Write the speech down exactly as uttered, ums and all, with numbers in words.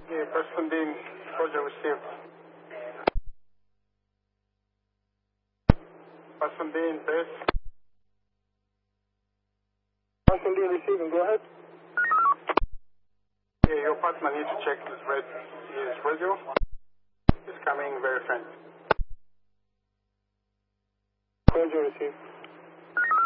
Yeah, person being Roger received. Person being base. Person being receiving, go ahead. Yeah, your partner needs to check his, red, his radio. It's coming very faint. Roger received.